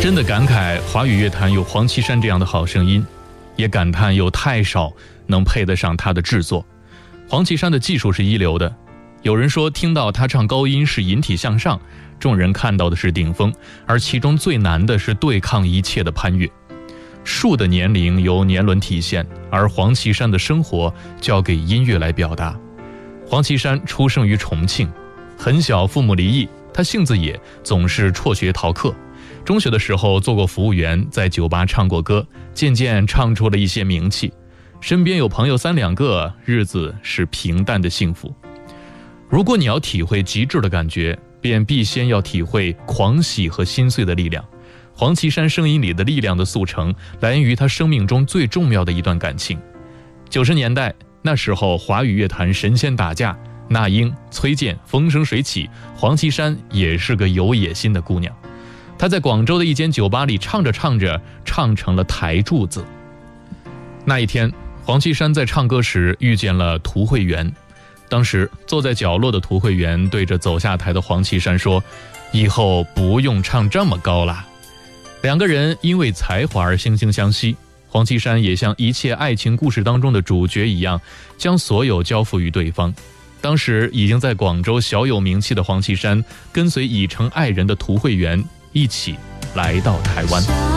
真的感慨华语乐坛有黄绮珊这样的好声音，也感叹有太少能配得上她的制作。黄绮珊的技术是一流的，有人说听到她唱高音是引体向上，众人看到的是顶峰，而其中最难的是对抗一切的攀越。树的年龄由年轮体现，而黄绮珊的生活交给音乐来表达。黄绮珊出生于重庆，很小父母离异，她性子野，总是辍学逃课。中学的时候做过服务员，在酒吧唱过歌，渐渐唱出了一些名气。身边有朋友3、2个，日子是平淡的幸福。如果你要体会极致的感觉，便必先要体会狂喜和心碎的力量。黄绮珊声音里的力量的速成，来源于她生命中最重要的一段感情。90年代，那时候华语乐坛神仙打架，那英、崔健风生水起，黄绮珊也是个有野心的姑娘。她在广州的一间酒吧里唱着唱着，唱成了台柱子。那一天，黄绮珊在唱歌时遇见了涂慧源。当时坐在角落的涂慧源对着走下台的黄绮珊说：“以后不用唱这么高啦。”两个人因为才华而惺惺相惜。黄绮珊也像一切爱情故事当中的主角一样，将所有交付于对方。当时已经在广州小有名气的黄绮珊，跟随已成爱人的涂慧源一起来到台湾。